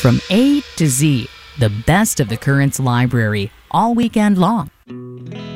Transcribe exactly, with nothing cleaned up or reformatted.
From A to Z, the best of the Currents library, all weekend long.